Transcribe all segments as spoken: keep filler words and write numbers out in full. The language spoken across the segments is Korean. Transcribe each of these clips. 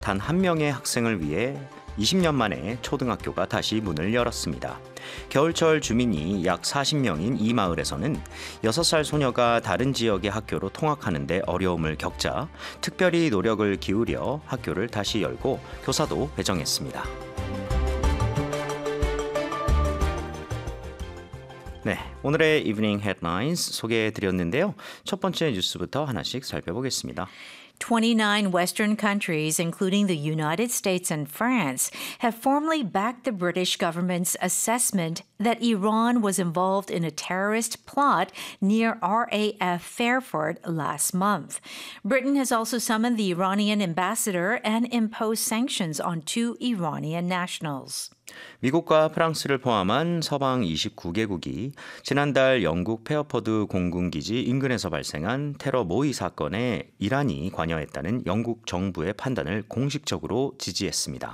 단 한 명의 학생을 위해 이십 년 만에 초등학교가 다시 문을 열었습니다. 겨울철 주민이 약 사십 명인 이 마을에서는 여섯 살 소녀가 다른 지역의 학교로 통학하는 데 어려움을 겪자 특별히 노력을 기울여 학교를 다시 열고 교사도 배정했습니다. 네, 오늘의 Evening Headlines 소개해드렸는데요. 첫 번째 뉴스부터 하나씩 살펴보겠습니다. twenty-nine Western countries, including the United States and France, have formally backed the British government's assessment that Iran was involved in a terrorist plot near R A F Fairford last month. Britain has also summoned the Iranian ambassador and imposed sanctions on two Iranian nationals. 미국과 프랑스를 포함한 서방 이십구 개국이 지난달 영국 페어퍼드 공군기지 인근에서 발생한 테러 모의 사건에 이란이 관여했다는 영국 정부의 판단을 공식적으로 지지했습니다.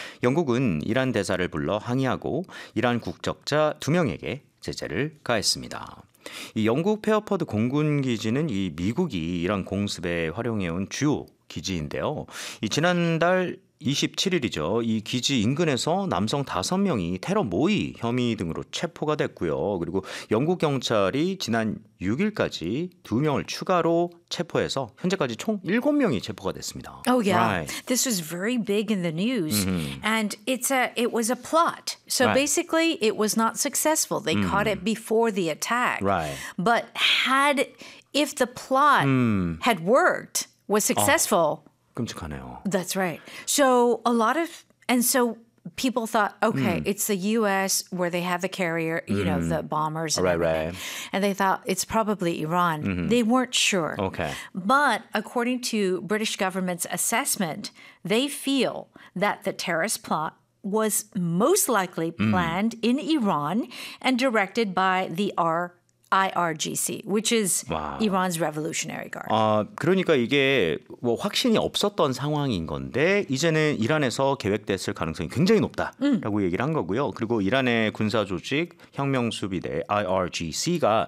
영국은 이란 대사를 불러 항의하고 이란 국적자 두 명에게 제재를 가했습니다. 이 영국 페어퍼드 공군기지는 이 미국이 이란 공습에 활용해온 주요 기지인데요. 이 지난달 이십칠 일이죠. 이 기지 인근에서 남성 다섯 명이 테러 모의 혐의 등으로 체포가 됐고요. 그리고 영국 경찰이 지난 육 일까지 두 명을 추가로 체포해서 현재까지 총 일곱 명이 체포가 됐습니다. Oh yeah. Right. This was very big in the news. Mm-hmm. And it's a it was a plot. So Right. basically it was not successful. They mm. caught it before the attack. Right. But had if the plot mm. had worked, was successful, 어. 끔찍하네요. That's right. So a lot of, and so people thought, okay, 음. it's the U S where they have the carrier, you know, 음. the bombers and right, everything. right. And they thought it's probably Iran. Mm-hmm. They weren't sure. Okay. But according to British government's assessment, they feel that the terrorist plot was most likely planned mm. in Iran and directed by the R. I R G C, which is wow. Iran's Revolutionary Guard. 아, 그러니까 이게 뭐 확신이 없었던 상황인 건데 이제는 이란에서 계획됐을 가능성이 굉장히 높다라고 음. 얘기를 한 거고요. 그리고 이란의 군사 조직 혁명 수비대 I R G C가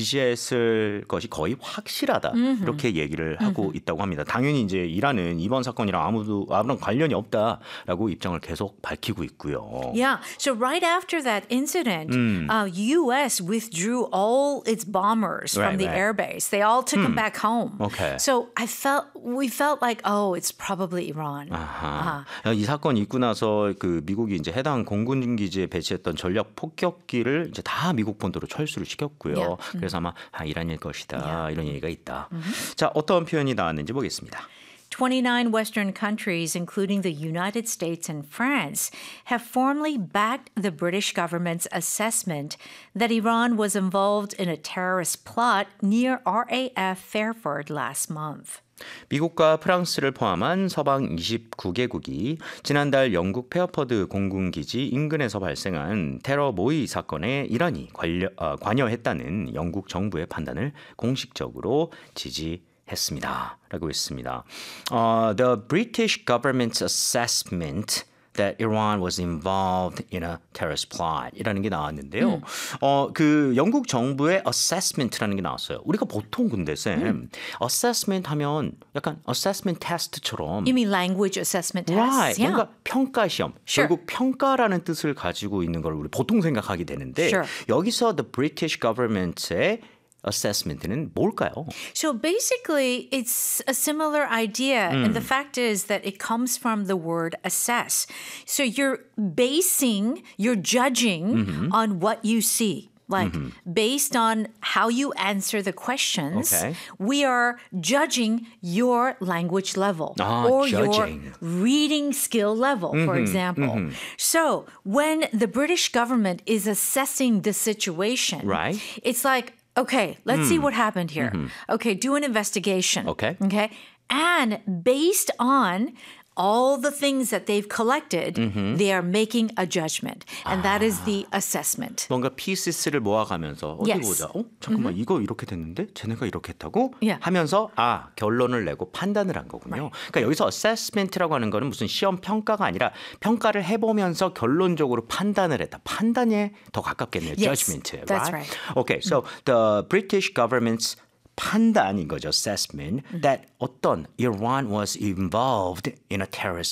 지시했을 것이 거의 확실하다 음흠. 이렇게 얘기를 하고 음흠. 있다고 합니다. 당연히 이제 이란은 이번 사건이랑 아무도 아무런 관련이 없다라고 입장을 계속 밝히고 있고요. Yeah. So right after that incident, 음. uh, U S withdrew all its bombers right, from the right. airbase. They all took hmm. them back home. Okay. So I felt we felt like, oh, it's probably Iran. 아하. uh-huh. 이 사건 있고 나서 그 미국이 이제 해당 공군 기지에 배치했던 전략 폭격기를 이제 다 미국 본토로 철수를 시켰고요. Yeah. 그래서 아마 아, 이란일 것이다 Yeah. 이런 얘기가 있다. Mm-hmm. 자, 어떤 표현이 나왔는지 보겠습니다. twenty-nine Western countries, including the United States and France, have formally backed the British government's assessment that Iran was involved in a terrorist plot near R A F Fairford last month. 미국과 프랑스를 포함한 서방 이십구 개국이 지난달 영국 페어퍼드 공군기지 인근에서 발생한 테러 모의 사건에 이란이 관여, 어, 관여했다는 영국 정부의 판단을 공식적으로 지지했습니다. 했습니다. 라고 했습니다. Uh, the British government's assessment that Iran was involved in a terrorist plot 이라는 게 나왔는데요. 음. 어, 그 영국 정부의 assessment라는 게 나왔어요. 우리가 보통 근데 쌤 음. assessment 하면 약간 assessment test처럼 You mean language assessment tests? Right. Yeah. 뭔가 평가 시험. Sure. 결국 평가라는 뜻을 가지고 있는 걸 우리 보통 생각하게 되는데 Sure. 여기서 the British government의 assessment는 뭘까요? So basically, it's a similar idea. Mm. And the fact is that it comes from the word assess. So you're basing, you're judging mm-hmm. on what you see. Like mm-hmm. based on how you answer the questions, okay. we are judging your language level ah, or judging. your reading skill level, mm-hmm. for example. Mm-hmm. So when the British government is assessing the situation, right. it's like, okay, let's mm. see what happened here. Mm-hmm. Okay, do an investigation. Okay. Okay. And based on all the things that they've collected, mm-hmm. they are making a judgment. And 아. that is the assessment. 뭔가 피스를 모아가면서 어디 yes. 보자. 어? 잠깐만 mm-hmm. 이거 이렇게 됐는데 쟤네가 이렇게 했다고? Yeah. 하면서 아 결론을 내고 판단을 한 거군요. Right. 그러니까 여기서 assessment라고 하는 거는 무슨 시험 평가가 아니라 평가를 해보면서 결론적으로 판단을 했다. 판단에 더 가깝겠네요. Yes, judgment. That's right? right. Okay, so mm-hmm. the British government's 판단인 거죠. assessment that 어떤 Iran was involved in a terrorist